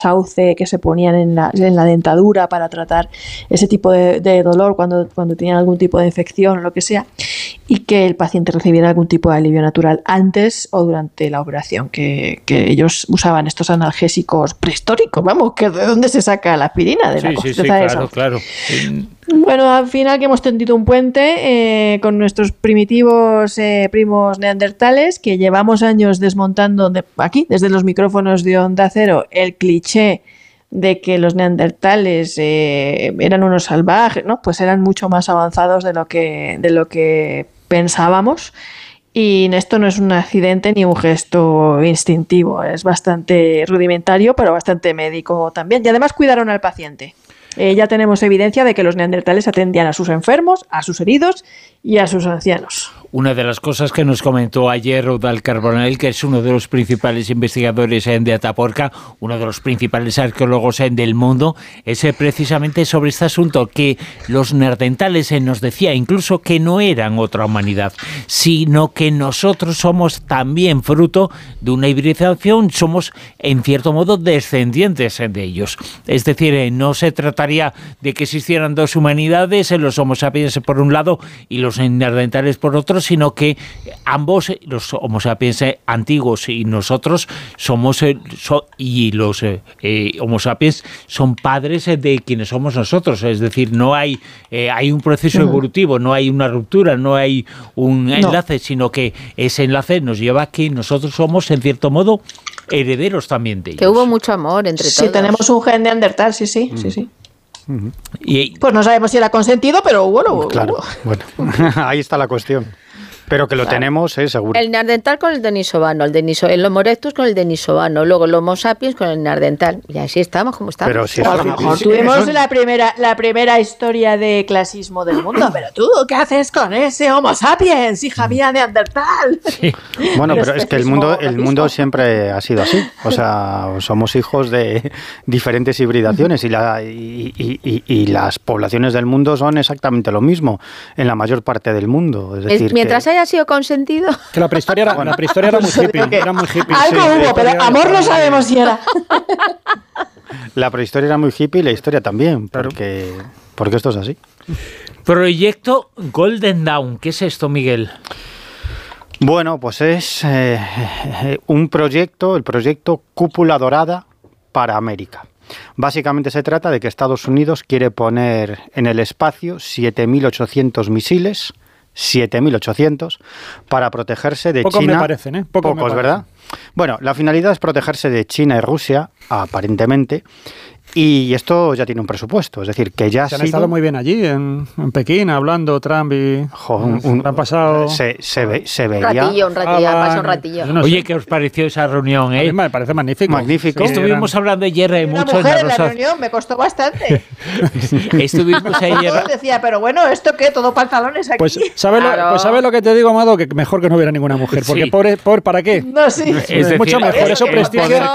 sauce que se ponían en la dentadura para tratar ese tipo de dolor cuando tenían algún tipo de infección o lo que sea, y que el paciente recibiera algún tipo de alivio natural antes o durante la operación, que ellos usaban estos analgésicos prehistóricos, vamos, que ¿de dónde se saca la aspirina? De la corteza de esa. Claro. Bueno, al final que hemos tendido un puente con nuestros primitivos primos neandertales, que llevamos años desmontando aquí, desde los micrófonos de Onda Cero, el cliché de que los neandertales eran unos salvajes, ¿no? Pues eran mucho más avanzados de lo que pensábamos. Y esto no es un accidente ni un gesto instintivo, es bastante rudimentario, pero bastante médico también. Y además cuidaron al paciente. Ya tenemos evidencia de que los neandertales atendían a sus enfermos, a sus heridos y a sus ancianos. Una de las cosas que nos comentó ayer Eudald Carbonell, que es uno de los principales investigadores de Atapuerca, uno de los principales arqueólogos del mundo, es precisamente sobre este asunto, que los neandertales nos decía incluso que no eran otra humanidad, sino que nosotros somos también fruto de una hibridación, somos en cierto modo descendientes de ellos. Es decir, no se trataría de que existieran dos humanidades, los Homo sapiens por un lado y los neandertales por otro, sino que ambos, los Homo sapiens antiguos y nosotros, somos y los Homo sapiens son padres de quienes somos nosotros. Es decir, no hay un proceso evolutivo, no hay una ruptura, no hay un enlace, sino que ese enlace nos lleva a que nosotros somos, en cierto modo, herederos también de ellos. Que hubo mucho amor entre todos. Sí, tenemos un gen neandertal, sí. Y, pues no sabemos si era consentido, pero bueno. Claro, bueno, ahí está la cuestión. Pero que lo tenemos, seguro. El neandertal con el denisovano, el Homo erectus con el denisovano, luego el Homo sapiens con el neandertal. Y así estamos como estamos. Pero si a lo mejor tuvimos la primera historia de clasismo del mundo, pero tú, ¿qué haces con ese Homo sapiens, hija mía, neandertal? Sí. Bueno, pero es que el mundo siempre ha sido así. O sea, somos hijos de diferentes hibridaciones y las poblaciones del mundo son exactamente lo mismo en la mayor parte del mundo. Es decir, mientras haya sido consentido. Que la prehistoria era muy hippie. Era muy hippie. Algo hubo, pero amor no sabemos si era. La prehistoria era muy hippie y la historia también, porque esto es así. Proyecto Golden Dawn, ¿qué es esto, Miguel? Bueno, pues es un proyecto, el proyecto Cúpula Dorada para América. Básicamente se trata de que Estados Unidos quiere poner en el espacio 7.800 misiles, 7.800, para protegerse de Pocos China. Me parecen, ¿eh? Pocos, ¿verdad? Bueno, la finalidad es protegerse de China y Rusia, aparentemente, y esto ya tiene un presupuesto, es decir, que ya se han estado muy bien allí, en Pekín, hablando Trump y... han pasado... Se veía... Un ratillo. No sé. Oye, ¿qué os pareció esa reunión? A mí me parece magnífico. Magnífico. Sí, estuvimos hablando ayer mucho en la reunión, me costó bastante. Estuvimos ayer... decía, pero bueno, ¿esto qué? ¿Todo pantalones aquí? Pues ¿sabes lo que te digo, Amado? Que mejor que no hubiera ninguna mujer, porque ¿para qué? No, sí. Es decir, mucho mejor, eso prestigia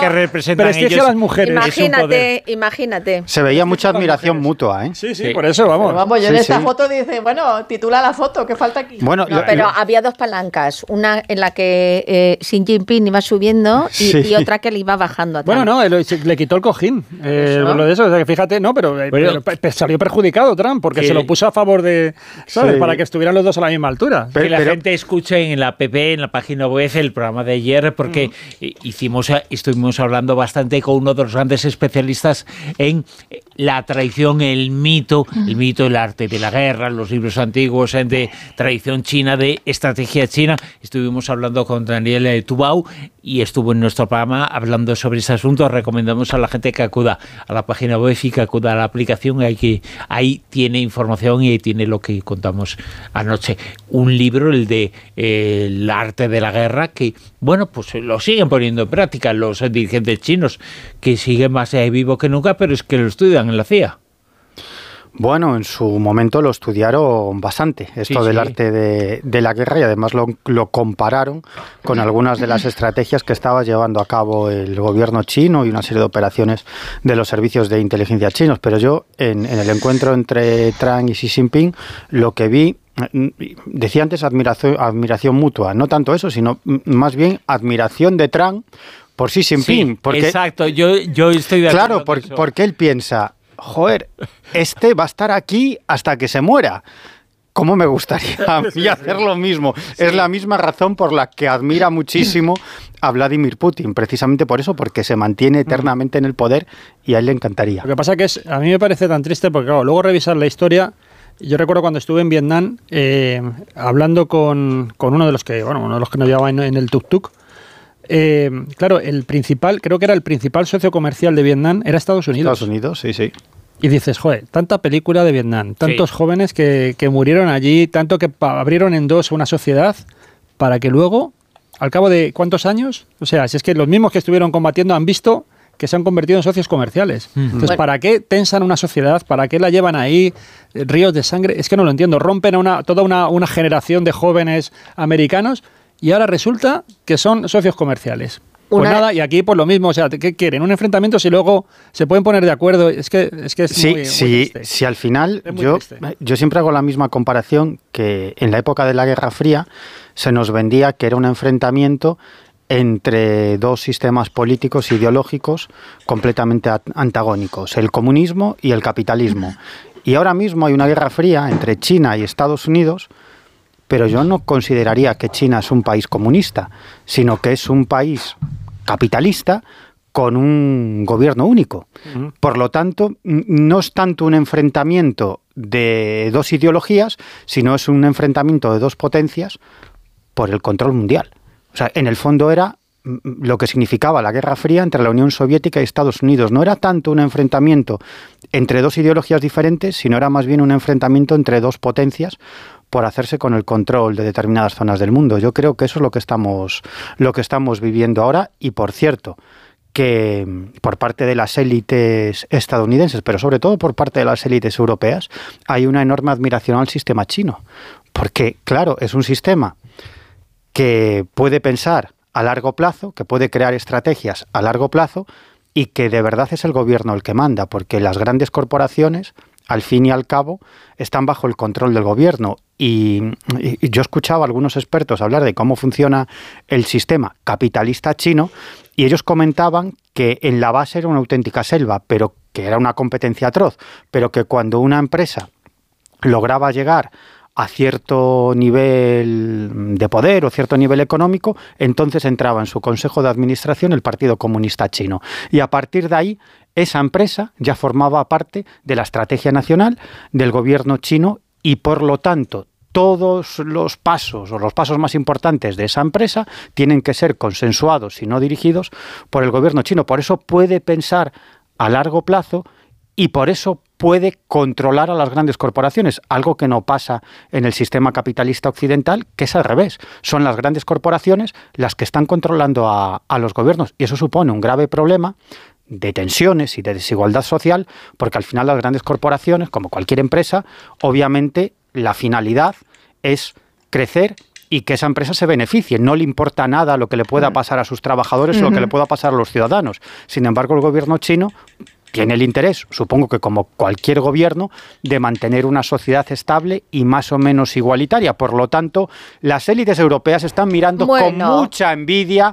a las mujeres. Imagínate. Se veía mucha admiración mutua, ¿eh? Sí, por eso, vamos. Pero vamos, yo en esta foto dice, bueno, titula la foto, ¿qué falta aquí? Bueno, pero había dos palancas, una en la que Xi Jinping iba subiendo y otra que le iba bajando atrás. Bueno, no, le quitó el cojín. Lo de eso, o sea, que fíjate, no, pero salió perjudicado Trump, porque se lo puso a favor de, ¿sabes? Sí. Para que estuvieran los dos a la misma altura. Que la gente escuche en la PP, en la página web, el programa de ayer, porque estuvimos hablando bastante con uno de los grandes especialistas en la tradición, el mito, el arte de la guerra, los libros antiguos de tradición china, de estrategia china. Estuvimos hablando con Daniel Tubau y estuvo en nuestro programa hablando sobre ese asunto. Recomendamos a la gente que acuda a la página web y que acuda a la aplicación. Ahí tiene información y ahí tiene lo que contamos anoche. Un libro, el de el arte de la guerra, que, bueno, pues lo siguen poniendo en práctica los dirigentes chinos, que siguen más vivo que nunca, pero es que lo estudian en la CIA. Bueno, en su momento lo estudiaron bastante, del arte de la guerra, y además lo compararon con algunas de las estrategias que estaba llevando a cabo el gobierno chino y una serie de operaciones de los servicios de inteligencia chinos. Pero yo, en el encuentro entre Trump y Xi Jinping, lo que vi, decía antes admiración mutua, no tanto eso, sino más bien admiración de Trump por Xi Jinping. Sí, porque, exacto, yo estoy de acuerdo. Claro, porque él piensa, joder, este va a estar aquí hasta que se muera. ¿Cómo me gustaría a mí hacer lo mismo? Sí. Es la misma razón por la que admira muchísimo a Vladimir Putin, precisamente por eso, porque se mantiene eternamente en el poder y a él le encantaría. Lo que pasa que a mí me parece tan triste porque, claro, luego revisar la historia. Yo recuerdo cuando estuve en Vietnam, hablando con uno de los que nos llevaban en el tuk-tuk. Claro, creo que era el principal socio comercial de Vietnam, era Estados Unidos. Estados Unidos, sí. Y dices, joder, tanta película de Vietnam, tantos jóvenes que murieron allí, tanto que abrieron en dos una sociedad para que luego, al cabo de ¿cuántos años? O sea, si es que los mismos que estuvieron combatiendo han visto que se han convertido en socios comerciales. Entonces, ¿para qué tensan una sociedad? ¿Para qué la llevan ahí? Ríos de sangre. Es que no lo entiendo. Rompen a toda una generación de jóvenes americanos y ahora resulta que son socios comerciales. Pues nada, y aquí pues lo mismo, o sea, ¿qué quieren? ¿Un enfrentamiento si luego se pueden poner de acuerdo? Es que es muy triste. Sí, al final yo siempre hago la misma comparación que en la época de la Guerra Fría se nos vendía que era un enfrentamiento entre dos sistemas políticos ideológicos completamente antagónicos, el comunismo y el capitalismo. Y ahora mismo hay una guerra fría entre China y Estados Unidos, pero yo no consideraría que China es un país comunista, sino que es un país capitalista con un gobierno único. Por lo tanto, no es tanto un enfrentamiento de dos ideologías, sino es un enfrentamiento de dos potencias por el control mundial. O sea, en el fondo era lo que significaba la Guerra Fría entre la Unión Soviética y Estados Unidos. No era tanto un enfrentamiento entre dos ideologías diferentes, sino era más bien un enfrentamiento entre dos potencias por hacerse con el control de determinadas zonas del mundo. Yo creo que eso es lo que estamos viviendo ahora y, por cierto, que por parte de las élites estadounidenses, pero sobre todo por parte de las élites europeas, hay una enorme admiración al sistema chino. Porque, claro, es un sistema que puede pensar a largo plazo, que puede crear estrategias a largo plazo y que de verdad es el gobierno el que manda, porque las grandes corporaciones, al fin y al cabo, están bajo el control del gobierno. Y yo escuchaba a algunos expertos hablar de cómo funciona el sistema capitalista chino y ellos comentaban que en la base era una auténtica selva, pero que era una competencia atroz, pero que cuando una empresa lograba llegar a cierto nivel de poder o cierto nivel económico, entonces entraba en su consejo de administración el Partido Comunista Chino. Y a partir de ahí, esa empresa ya formaba parte de la estrategia nacional del gobierno chino y, por lo tanto, todos los pasos o los pasos más importantes de esa empresa tienen que ser consensuados y no dirigidos por el gobierno chino. Por eso puede pensar a largo plazo y por eso puede controlar a las grandes corporaciones, algo que no pasa en el sistema capitalista occidental, que es al revés. Son las grandes corporaciones las que están controlando a los gobiernos y eso supone un grave problema de tensiones y de desigualdad social, porque al final las grandes corporaciones, como cualquier empresa, obviamente la finalidad es crecer y que esa empresa se beneficie. No le importa nada lo que le pueda pasar a sus trabajadores o lo que le pueda pasar a los ciudadanos. Sin embargo, el gobierno chino tiene el interés, supongo que como cualquier gobierno, de mantener una sociedad estable y más o menos igualitaria. Por lo tanto, las élites europeas están mirando con mucha envidia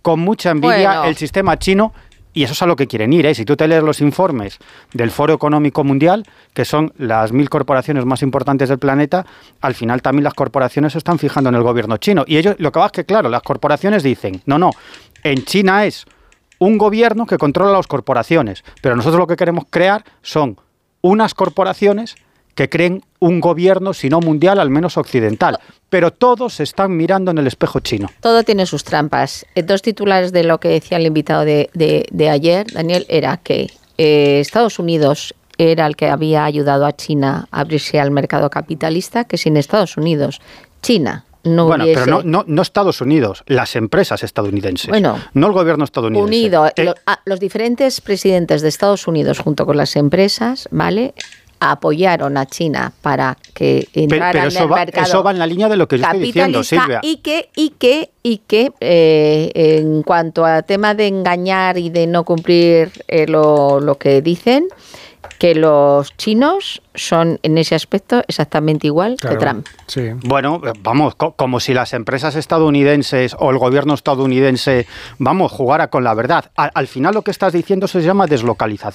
el sistema chino. Y eso es a lo que quieren ir, ¿eh? Si tú te lees los informes del Foro Económico Mundial, que son las 1000 corporaciones más importantes del planeta, al final también las corporaciones se están fijando en el gobierno chino. Y ellos, lo que pasa es que, claro, las corporaciones dicen, no, en China es un gobierno que controla las corporaciones, pero nosotros lo que queremos crear son unas corporaciones que creen un gobierno, si no mundial, al menos occidental. Pero todos se están mirando en el espejo chino. Todo tiene sus trampas. Dos titulares de lo que decía el invitado de ayer, Daniel, era que Estados Unidos era el que había ayudado a China a abrirse al mercado capitalista, que sin Estados Unidos, China no hubiese... Pero no Estados Unidos, las empresas estadounidenses, no el gobierno estadounidense. Los diferentes presidentes de Estados Unidos junto con las empresas, ¿vale?, apoyaron a China para que entrara en el mercado. Eso va en la línea de lo que yo estoy diciendo, Silvia. Y que en cuanto al tema de engañar y de no cumplir lo que dicen, que los chinos son en ese aspecto exactamente igual que Trump. Sí. Bueno, vamos, como si las empresas estadounidenses o el gobierno estadounidense, vamos, jugara con la verdad. Al final lo que estás diciendo se llama deslocalización.